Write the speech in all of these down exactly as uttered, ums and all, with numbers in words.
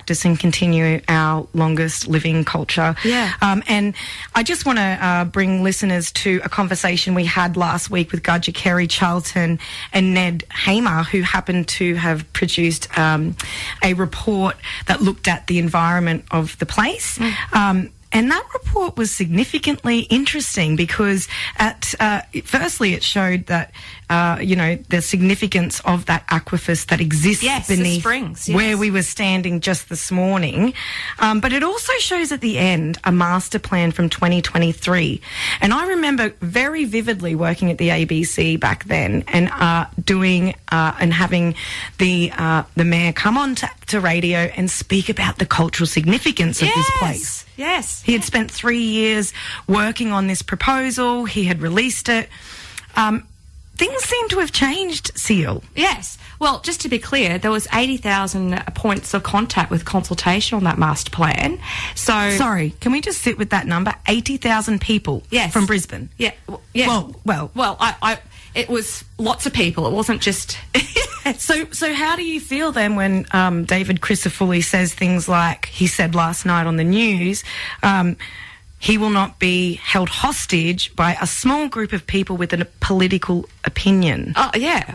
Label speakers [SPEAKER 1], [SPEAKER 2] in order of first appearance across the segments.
[SPEAKER 1] practice and continue our longest living culture.
[SPEAKER 2] Yeah.
[SPEAKER 1] Um, and I just want to uh, bring listeners to a conversation we had last week with Gudger Kerry Charlton and Ned Hamer, who happened to have produced um, a report that looked at the environment of the place. Mm. Um, And that report was significantly interesting because, at uh, firstly, it showed that, uh, you know, the significance of that aquifer that exists
[SPEAKER 2] yes,
[SPEAKER 1] beneath
[SPEAKER 2] the springs, yes.
[SPEAKER 1] where we were standing just this morning. Um, but it also shows at the end a master plan from twenty twenty-three. And I remember very vividly working at the A B C back then and uh, doing uh, and having the uh, the mayor come on to, to radio and speak about the cultural significance of
[SPEAKER 2] yes.
[SPEAKER 1] this place.
[SPEAKER 2] Yes.
[SPEAKER 1] He had spent three years working on this proposal. He had released it. Um, things seem to have changed, Seal.
[SPEAKER 2] Yes. Well, just to be clear, there was eighty thousand points of contact with consultation on that master plan. So,
[SPEAKER 1] Sorry, can we just sit with that number? eighty thousand people
[SPEAKER 2] yes.
[SPEAKER 1] from Brisbane.
[SPEAKER 2] Yeah. Yes.
[SPEAKER 1] Well, well.
[SPEAKER 2] Well, I, I, it was lots of people. It wasn't just...
[SPEAKER 1] So, so how do you feel then when um, David Crisafulli says things like he said last night on the news, um, he will not be held hostage by a small group of people with a political opinion?
[SPEAKER 2] Oh, yeah.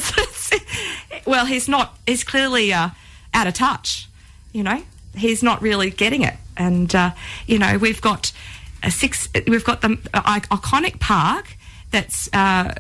[SPEAKER 2] Well, he's not, he's clearly uh, out of touch, you know. He's not really getting it. And, uh, you know, we've got a six, we've got the uh, iconic park that's... Uh,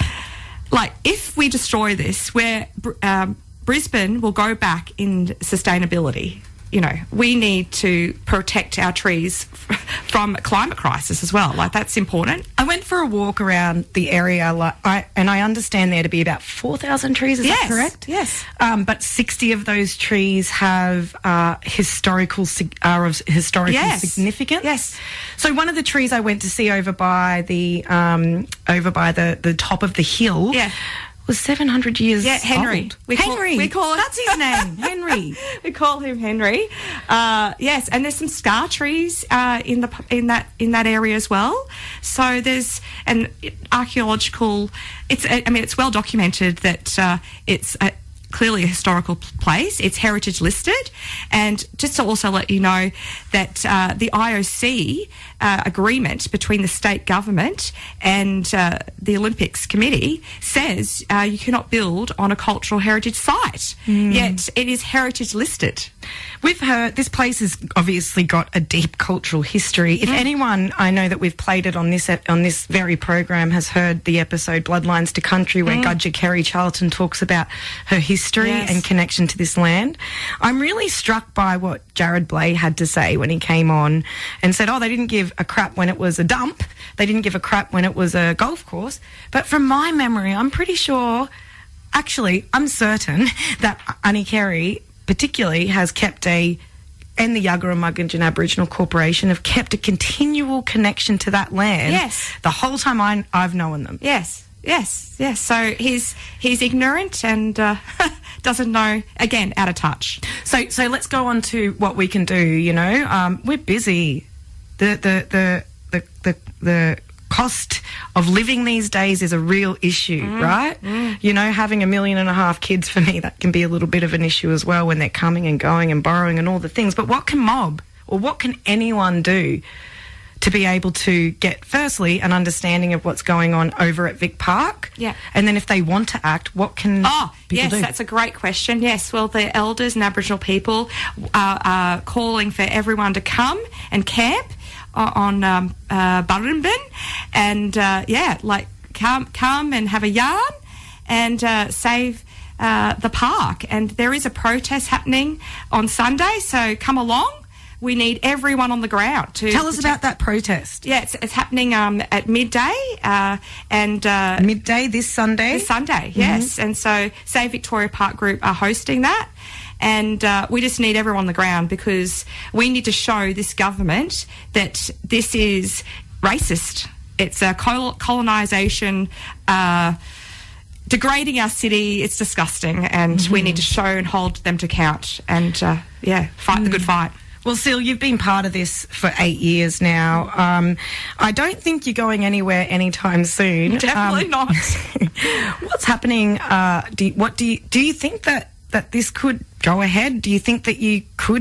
[SPEAKER 2] Like, if we destroy this, where um, Brisbane will go back in sustainability. You know, we need to protect our trees from climate crisis as well. Like, that's important.
[SPEAKER 1] I went for a walk around the area, like, I, and I understand there to be about four thousand trees, is
[SPEAKER 2] yes,
[SPEAKER 1] that correct?
[SPEAKER 2] Yes.
[SPEAKER 1] Um, but sixty of those trees have uh, historical are of historical
[SPEAKER 2] yes.
[SPEAKER 1] significance.
[SPEAKER 2] Yes.
[SPEAKER 1] So one of the trees I went to see over by the um, over by the, the top of the hill.
[SPEAKER 2] Yeah.
[SPEAKER 1] Was seven hundred years
[SPEAKER 2] yeah, Henry.
[SPEAKER 1] old.
[SPEAKER 2] We
[SPEAKER 1] Henry.
[SPEAKER 2] Call, we call
[SPEAKER 1] That's his name, Henry.
[SPEAKER 2] We call him Henry. Uh, yes, and there's some scar trees uh, in the in that in that area as well. So there's an archaeological. It's I mean it's well documented that uh, it's a, clearly a historical place. It's heritage listed, and just to also let you know that uh, the I O C uh, agreement between the state government and uh, the Olympics Committee says uh, you cannot build on a cultural heritage site, mm. yet it is heritage listed.
[SPEAKER 1] We've heard this place has obviously got a deep cultural history. If mm. anyone, I know that we've played it on this on this very program, has heard the episode Bloodlines to Country, where mm. Gudger Kerry Charlton talks about her history yes. and connection to this land. I'm really struck by what Jared Blay had to say when he came on and said, oh, they didn't give a crap when it was a dump. They didn't give a crap when it was a golf course. But from my memory, I'm pretty sure, actually, I'm certain that Annie Kerry particularly has kept a, and the Yagara Mugginjin Aboriginal Corporation have kept a continual connection to that land.
[SPEAKER 2] Yes.
[SPEAKER 1] The whole time I, I've known them.
[SPEAKER 2] Yes, yes, yes. So he's he's ignorant and uh, doesn't know, again, out of touch.
[SPEAKER 1] So so let's go on to what we can do, you know. Um, we're busy. The, the, the, the, the, the cost of living these days is a real issue, mm, right? Mm. You know, having a million and a half kids, for me, that can be a little bit of an issue as well when they're coming and going and borrowing and all the things. But what can Mob, or what can anyone do to be able to get, firstly, an understanding of what's going on over at Vic Park?
[SPEAKER 2] Yeah.
[SPEAKER 1] And then if they want to act, what can
[SPEAKER 2] oh,
[SPEAKER 1] people
[SPEAKER 2] yes,
[SPEAKER 1] do?
[SPEAKER 2] Yes, that's a great question. Yes, well, the elders and Aboriginal people are, are calling for everyone to come and camp on um, uh, Burrumbin, and uh, yeah, like come come and have a yarn and uh, save uh, the park. And there is a protest happening on Sunday, so come along. We need everyone on the ground to
[SPEAKER 1] tell us
[SPEAKER 2] protect.
[SPEAKER 1] about that protest.
[SPEAKER 2] Yeah, it's, it's happening um, at midday, uh, and uh,
[SPEAKER 1] midday this Sunday.
[SPEAKER 2] This Sunday, yes. Mm-hmm. And so Save Victoria Park Group are hosting that. And uh, we just need everyone on the ground because we need to show this government that this is racist. It's a col- colonisation, uh, degrading our city. It's disgusting, and mm-hmm. we need to show and hold them to account and, uh, yeah, fight mm. the good fight.
[SPEAKER 1] Well, Seal, you've been part of this for eight years now. Um, I don't think you're going anywhere anytime soon.
[SPEAKER 2] Definitely
[SPEAKER 1] um,
[SPEAKER 2] not.
[SPEAKER 1] What's happening? Uh, do you, what do you do? You think that that this could go ahead? Do you think that you could